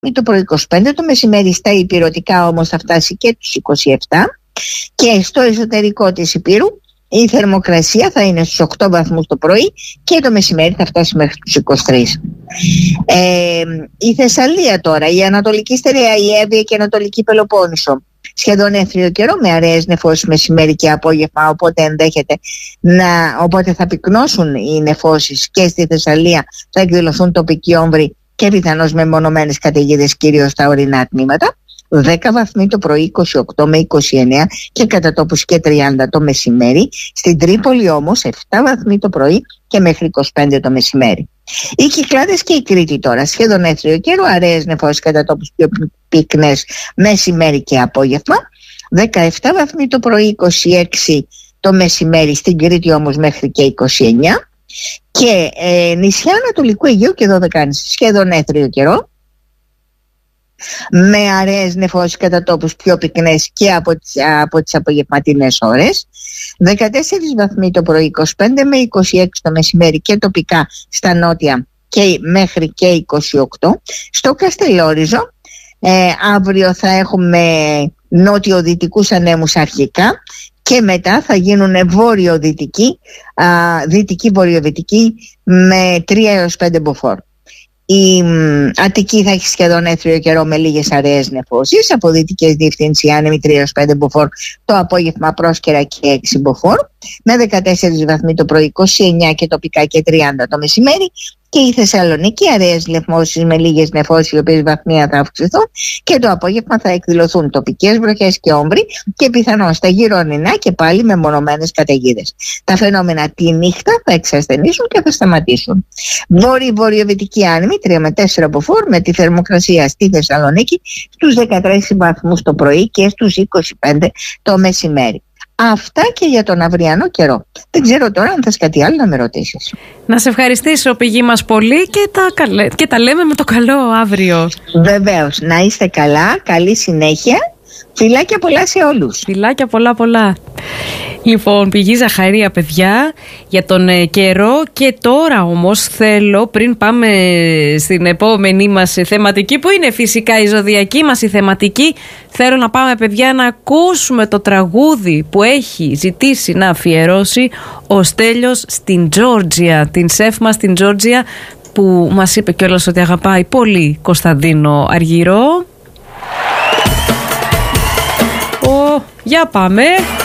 το πρωί 25, το μεσημέρι στα υπηρετικά όμως θα φτάσει και τους 27, και στο εσωτερικό της Υπήρου η θερμοκρασία θα είναι στους 8 βαθμούς το πρωί και το μεσημέρι θα φτάσει μέχρι τους 23. Η Θεσσαλία τώρα, η Ανατολική Στερεά, η Εύβοια και η Ανατολική Πελοπόννησο, σχεδόν έθριο καιρό με αραιές νεφώσεις μεσημέρι και απόγευμα, οπότε θα πυκνώσουν οι νεφώσεις και στη Θεσσαλία θα εκδηλωθούν τοπικοί όμβροι και πιθανώς με μονομένες καταιγίδες κυρίως στα ορεινά τμήματα. 10 βαθμοί το πρωί, 28 με 29 και κατά τόπους και 30 το μεσημέρι. Στην Τρίπολη όμως 7 βαθμοί το πρωί και μέχρι 25 το μεσημέρι. Οι Κυκλάδες και η Κρήτη τώρα, σχεδόν έθριο καιρό, αραιές νεφώσεις κατά τόπους πιο πυκνές μεσημέρι και απόγευμα. 17 βαθμοί το πρωί, 26 το μεσημέρι, στην Κρήτη όμως μέχρι και 29. Και νησιά Ανατολικού Αιγαίου και Δωδεκάνησης, σχεδόν έθριο καιρό, με αραιές νεφώσεις κατά τόπους πιο πυκνές και από τις απογευματινές ώρες. 14 βαθμοί το πρωί, 25 με 26 το μεσημέρι και τοπικά στα νότια και μέχρι και 28. Στο Καστελόριζο αύριο θα έχουμε νότιο-δυτικούς ανέμους αρχικά και μετά θα γίνουν βόρειο-δυτικοί, δυτική-βορειοδυτική με 3 έως 5 μποφόρ. Η Αττική θα έχει σχεδόν έθριο καιρό με λίγες αραιές νεφώσεις. Από δυτικές διευθύνσεις άνεμοι 3 έως 5 μποφόρ το απόγευμα, πρόσκαιρα και 6 μποφόρ. Με 14 βαθμοί το πρωί, 29 και τοπικά και 30 το μεσημέρι. Και η Θεσσαλονίκη αραιές νεφώσεις με λίγες νεφώσεις, οι οποίες βαθμία θα αυξηθούν, και το απόγευμα θα εκδηλωθούν τοπικές βροχές και όμβροι και πιθανώς στα γύρω-ορεινά και πάλι με μονομένες καταιγίδες. Τα φαινόμενα τη νύχτα θα εξασθενήσουν και θα σταματήσουν. Βορειοδυτική άνεμη 3 με 4 μποφόρ, με τη θερμοκρασία στη Θεσσαλονίκη στους 13 βαθμούς το πρωί και στους 25 το μεσημέρι. Αυτά και για τον αυριανό καιρό. Δεν ξέρω τώρα αν θες κάτι άλλο να με ρωτήσεις. Να σε ευχαριστήσω, Πηγή μας, πολύ και τα λέμε με το καλό αύριο. Βεβαίως. Να είστε καλά, καλή συνέχεια. Φιλάκια πολλά σε όλους. Φιλάκια πολλά. Λοιπόν, Πηγή Ζαχαρία, παιδιά, για τον καιρό. Και τώρα όμως θέλω, πριν πάμε στην επόμενη μας θεματική, που είναι φυσικά η ζωδιακή μας η θεματική, θέλω να πάμε, παιδιά, να ακούσουμε το τραγούδι που έχει ζητήσει να αφιερώσει ο Στέλιος στην Τζόρτζια, την σεφ μας στην Τζόρτζια, που μας είπε κιόλας ότι αγαπάει πολύ Κωνσταντίνο Αργυρό. Για πάμε.